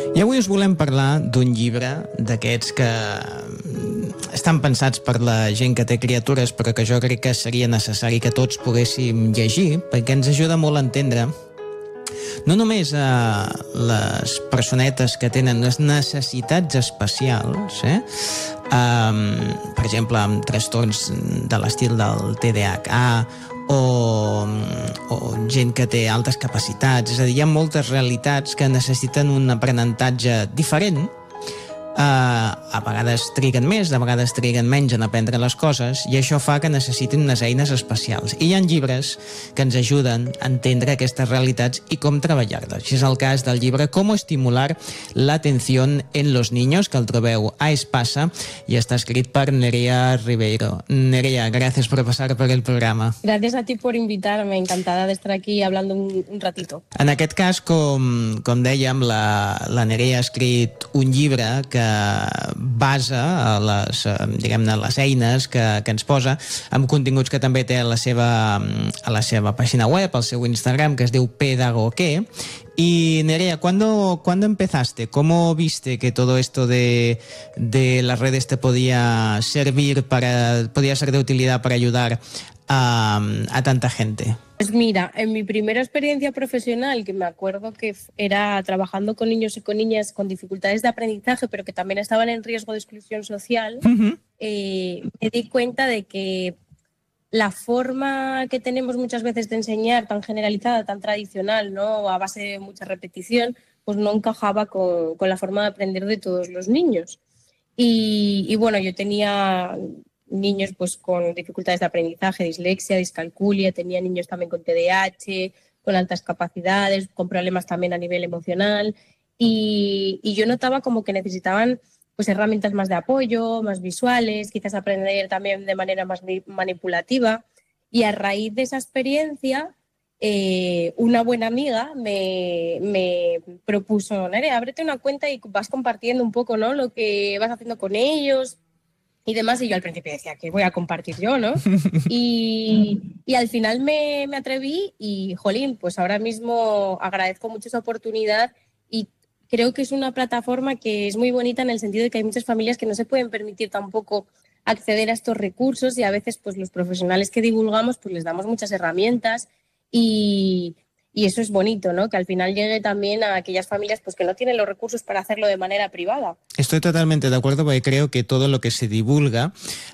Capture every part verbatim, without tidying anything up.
I avui us volem parlar d'un llibre d'aquests que estan pensats per la gent que té criatures, però que jo crec que seria necessari que tots poguéssim llegir, perquè ens ajuda molt a entendre no només a les personetes que tenen les necessitats especials, eh? Um, per exemple, amb trastorns de l'estil del T D A H o, o gent que té altes capacitats. És a dir, hi ha moltes realitats que necessiten un aprenentatge diferent. Uh, a vegades triguen més, a vegades triguen menys en aprendre les coses, i això fa que necessitin unes eines especials. I hi ha llibres que ens ajuden a entendre aquestes realitats i com treballar-les. Això és el cas del llibre Cómo estimular la atención en los niños, que el trobeu a Espasa i està escrit per Nerea Ribeiro. Nerea, gracias por pasar por el programa. Gracias a ti por invitarme, encantada de estar aquí hablando un, un ratito. En aquest cas, com, com dèiem, la, la Nerea ha escrit un llibre que basa a les, diguem-ne, les eines que, que ens posa amb continguts que també té a la seva, a la seva pàgina web, al seu Instagram, que es diu Pedagoqué. Y Nerea, ¿cuándo, ¿cuándo empezaste? ¿Cómo viste que todo esto de, de las redes te podía servir para, podía ser de utilidad para ayudar a, a tanta gente? Pues mira, en mi primera experiencia profesional, que me acuerdo que era trabajando con niños y con niñas con dificultades de aprendizaje, pero que también estaban en riesgo de exclusión social, uh-huh. eh, me di cuenta de que la forma que tenemos muchas veces de enseñar, tan generalizada, tan tradicional, ¿no?, a base de mucha repetición, pues no encajaba con, con la forma de aprender de todos los niños. Y, y bueno, yo tenía niños pues con dificultades de aprendizaje, dislexia, discalculia, tenía niños también con T D A H, con altas capacidades, con problemas también a nivel emocional, y, y yo notaba como que necesitaban pues herramientas más de apoyo, más visuales, quizás aprender también de manera más manipulativa, y a raíz de esa experiencia eh, una buena amiga me, me propuso: Nerea, ábrete una cuenta y vas compartiendo un poco, ¿no?, lo que vas haciendo con ellos y demás. Y yo al principio decía, ¿qué voy a compartir yo, no? Y, y al final me, me atreví y, jolín, pues ahora mismo agradezco mucho esa oportunidad, y creo que es una plataforma que es muy bonita en el sentido de que hay muchas familias que no se pueden permitir tampoco acceder a estos recursos, y a veces pues los profesionales que divulgamos pues les damos muchas herramientas, y... Y eso es bonito, ¿no?, que al final llegue también a aquellas familias pues que no tienen los recursos para hacerlo de manera privada. Estoy totalmente de acuerdo, porque creo que todo lo que se divulga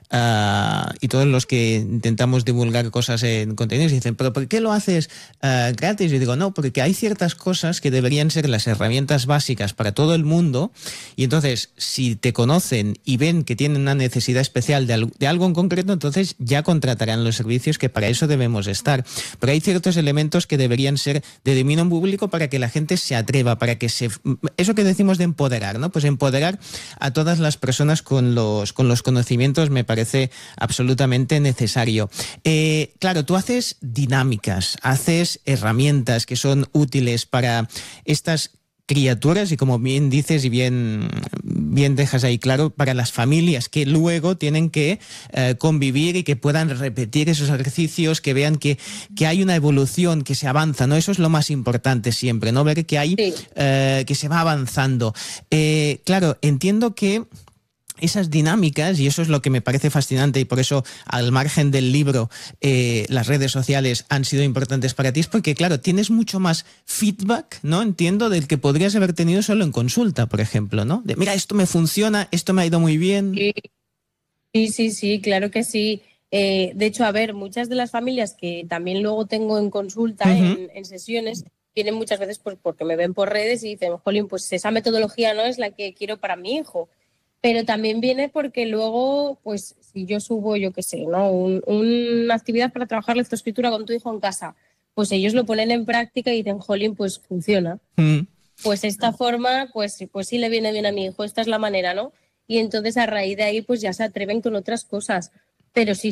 uh, y todos los que intentamos divulgar cosas en contenidos dicen, ¿pero por qué lo haces uh, gratis? Yo digo, no, porque hay ciertas cosas que deberían ser las herramientas básicas para todo el mundo, y entonces si te conocen y ven que tienen una necesidad especial de, al- de algo en concreto, entonces ya contratarán los servicios, que para eso debemos estar. Pero hay ciertos elementos que deberían ser de dominio público para que la gente se atreva, para que se... Eso que decimos de empoderar, ¿no? Pues empoderar a todas las personas con los, con los conocimientos me parece absolutamente necesario. Eh, claro, tú haces dinámicas, haces herramientas que son útiles para estas criaturas, y como bien dices y bien, bien dejas ahí claro, para las familias que luego tienen que eh, convivir y que puedan repetir esos ejercicios, que vean que, que hay una evolución, que se avanza, ¿no? Eso es lo más importante siempre, ¿no? Ver que hay, sí. eh, que se va avanzando. Eh, claro, entiendo que esas dinámicas, y eso es lo que me parece fascinante, y por eso, al margen del libro, eh, las redes sociales han sido importantes para ti, es porque, claro, tienes mucho más feedback, ¿no? Entiendo, del que podrías haber tenido solo en consulta, por ejemplo, ¿no? De, mira, esto me funciona, esto me ha ido muy bien. Sí, sí, sí, claro que sí. Eh, de hecho, a ver, muchas de las familias que también luego tengo en consulta, uh-huh. en, en sesiones, vienen muchas veces pues porque me ven por redes y dicen, jolín, pues esa metodología no es la que quiero para mi hijo. Pero también viene porque luego, pues si yo subo, yo qué sé, ¿no?, Un, una actividad para trabajar lectoescritura con tu hijo en casa, pues ellos lo ponen en práctica y dicen, jolín, pues funciona. Mm. Pues esta forma, pues, pues sí le viene bien a mi hijo, esta es la manera, ¿no? Y entonces a raíz de ahí, pues ya se atreven con otras cosas. Pero sí,